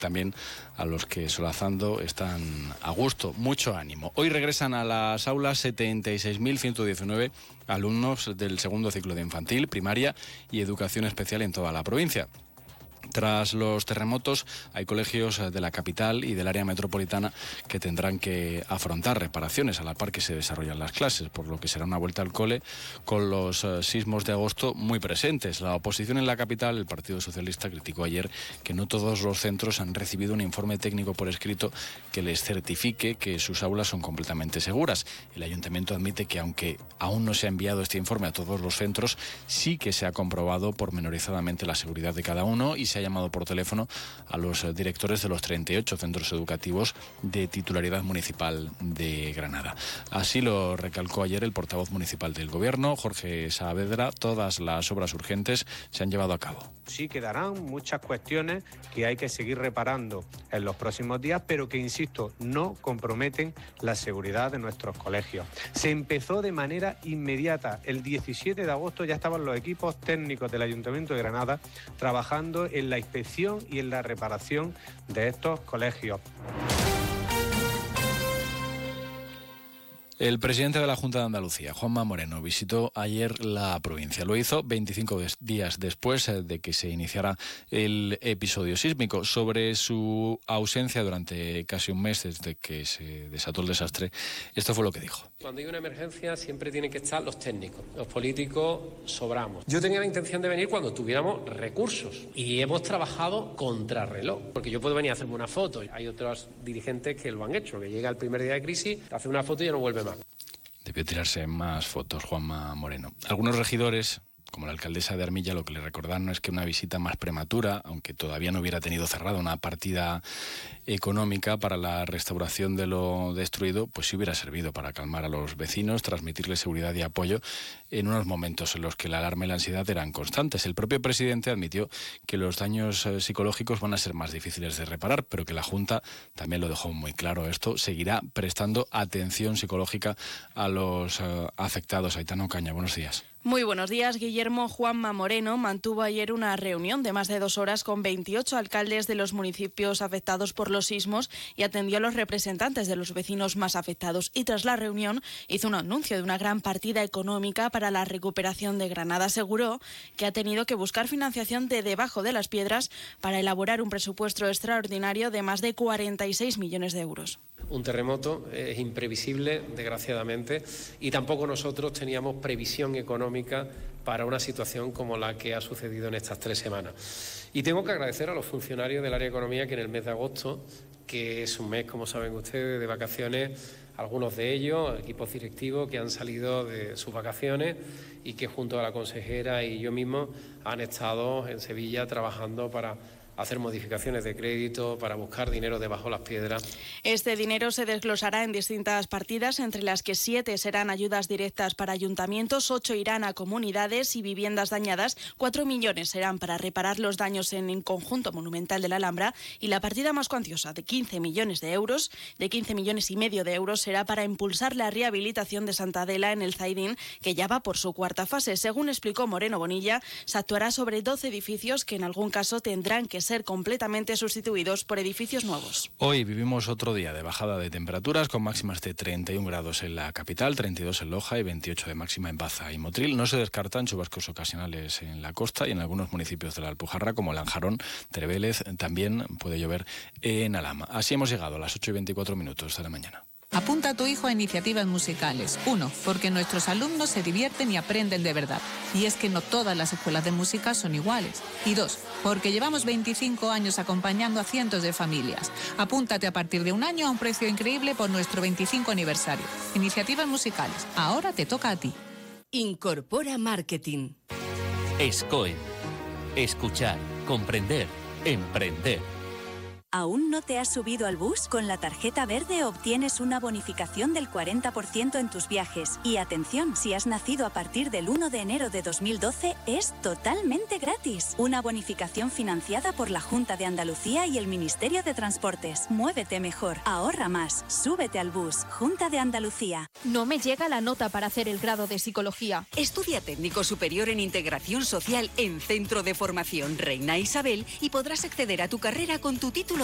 también a los que solazando están a gusto. Mucho ánimo. Hoy regresan a las aulas 76.119 alumnos del segundo ciclo de infantil, primaria y educación especial en toda la provincia. Tras los terremotos, hay colegios de la capital y del área metropolitana que tendrán que afrontar reparaciones a la par que se desarrollan las clases, por lo que será una vuelta al cole con los sismos de agosto muy presentes. La oposición en la capital, el Partido Socialista, criticó ayer que no todos los centros han recibido un informe técnico por escrito que les certifique que sus aulas son completamente seguras. El ayuntamiento admite que, aunque aún no se ha enviado este informe a todos los centros, sí que se ha comprobado pormenorizadamente la seguridad de cada uno y se ha llamado por teléfono a los directores de los 38 centros educativos de titularidad municipal de Granada. Así lo recalcó ayer el portavoz municipal del Gobierno, Jorge Saavedra. Todas las obras urgentes se han llevado a cabo. Sí quedarán muchas cuestiones que hay que seguir reparando en los próximos días, pero que, insisto, no comprometen la seguridad de nuestros colegios. Se empezó de manera inmediata. El 17 de agosto ya estaban los equipos técnicos del Ayuntamiento de Granada trabajando en la inspección y en la reparación de estos colegios. El presidente de la Junta de Andalucía, Juanma Moreno, visitó ayer la provincia. Lo hizo 25 días después de que se iniciara el episodio sísmico. Sobre su ausencia durante casi un mes desde que se desató el desastre, esto fue lo que dijo. Cuando hay una emergencia siempre tienen que estar los técnicos. Los políticos sobramos. Yo tenía la intención de venir cuando tuviéramos recursos y hemos trabajado contrarreloj. Porque yo puedo venir a hacerme una foto. Hay otros dirigentes que lo han hecho, que llega el primer día de crisis, hace una foto y ya no vuelve más. Debió tirarse más fotos Juanma Moreno. Algunos regidores, como la alcaldesa de Armilla, lo que le recordaron es que una visita más prematura, aunque todavía no hubiera tenido cerrada una partida económica para la restauración de lo destruido, pues sí hubiera servido para calmar a los vecinos, transmitirles seguridad y apoyo en unos momentos en los que la alarma y la ansiedad eran constantes. El propio presidente admitió que los daños psicológicos van a ser más difíciles de reparar, pero que la Junta también lo dejó muy claro. Esto seguirá prestando atención psicológica a los afectados. Aitana Ocaña, buenos días. Muy buenos días, Guillermo. Juanma Moreno mantuvo ayer una reunión de más de 2 horas con 28 alcaldes de los municipios afectados por los sismos y atendió a los representantes de los vecinos más afectados. Y tras la reunión hizo un anuncio de una gran partida económica para la recuperación de Granada. Aseguró que ha tenido que buscar financiación de debajo de las piedras para elaborar un presupuesto extraordinario de más de 46 millones de euros. Un terremoto es imprevisible, desgraciadamente, y tampoco nosotros teníamos previsión económica para una situación como la que ha sucedido en estas 3 semanas. Y tengo que agradecer a los funcionarios del área de economía que en el mes de agosto, que es un mes, como saben ustedes, de vacaciones, algunos de ellos, equipos directivos que han salido de sus vacaciones y que junto a la consejera y yo mismo han estado en Sevilla trabajando para hacer modificaciones de crédito, para buscar dinero debajo de las piedras. Este dinero se desglosará en distintas partidas, entre las que 7 serán ayudas directas para ayuntamientos, 8 irán a comunidades y viviendas dañadas, 4 millones serán para reparar los daños en el conjunto monumental de la Alhambra y la partida más cuantiosa de 15 millones de euros, de 15 millones y medio de euros, será para impulsar la rehabilitación de Santa Adela en el Zaidín, que ya va por su 4ª fase. Según explicó Moreno Bonilla, se actuará sobre 12 edificios que en algún caso tendrán que ser completamente sustituidos por edificios nuevos. Hoy vivimos otro día de bajada de temperaturas con máximas de 31 grados en la capital, 32 en Loja y 28 de máxima en Baza y Motril. No se descartan chubascos ocasionales en la costa y en algunos municipios de la Alpujarra como Lanjarón, Teruel. También puede llover en Alhama. Así hemos llegado a las 8:24 de la mañana. Apunta a tu hijo a iniciativas musicales. 1, porque nuestros alumnos se divierten y aprenden de verdad. Y es que no todas las escuelas de música son iguales. Y 2, porque llevamos 25 años acompañando a cientos de familias. Apúntate a partir de 1 año a un precio increíble por nuestro 25 aniversario. Iniciativas musicales. Ahora te toca a ti. Incorpora Marketing. SCOEN. Escuchar, comprender, emprender. ¿Aún no te has subido al bus? Con la tarjeta verde obtienes una bonificación del 40% en tus viajes. Y atención, si has nacido a partir del 1 de enero de 2012, es totalmente gratis. Una bonificación financiada por la Junta de Andalucía y el Ministerio de Transportes. Muévete mejor, ahorra más, súbete al bus. Junta de Andalucía. No me llega la nota para hacer el grado de psicología. Estudia técnico superior en integración social en Centro de Formación Reina Isabel y podrás acceder a tu carrera con tu título